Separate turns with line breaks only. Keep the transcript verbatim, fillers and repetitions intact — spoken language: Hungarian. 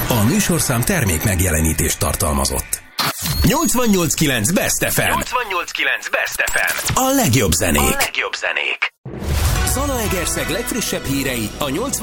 A műsorszám termék megjelenítést tartalmazott. nyolcvannyolc kilenc Best ef em.
nyolcvannyolc kilenc Best ef em.
A legjobb zenék.
A legjobb zenék.
Zalaegerszeg legfrissebb hírei a nyolcvan